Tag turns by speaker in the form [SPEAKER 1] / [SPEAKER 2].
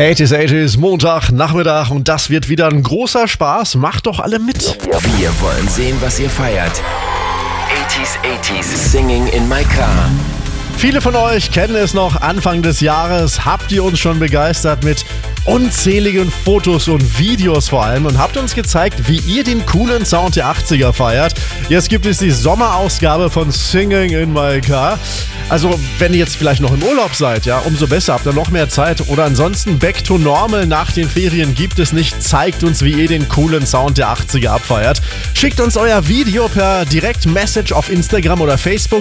[SPEAKER 1] 80s, 80s, Montag, Nachmittag und das wird wieder ein großer Spaß. Macht doch alle mit.
[SPEAKER 2] Wir wollen sehen, was ihr feiert. 80s Singing in my car.
[SPEAKER 1] Viele von euch kennen es noch, Anfang des Jahres habt ihr uns schon begeistert mit unzähligen Fotos und Videos vor allem und habt uns gezeigt, wie ihr den coolen Sound der 80er feiert. Jetzt gibt es die Sommerausgabe von Singing in my car. Also wenn ihr jetzt vielleicht noch im Urlaub seid, ja, umso besser, habt ihr noch mehr Zeit. Oder ansonsten back to normal nach den Ferien gibt es nicht. Zeigt uns, wie ihr den coolen Sound der 80er abfeiert. Schickt uns euer Video per Direct-Message auf Instagram oder Facebook.